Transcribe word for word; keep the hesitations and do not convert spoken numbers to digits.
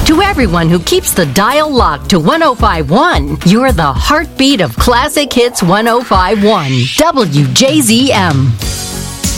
To everyone who keeps the dial locked to one oh five point one, you're the heartbeat of Classic Hits one oh five point one, W J Z M.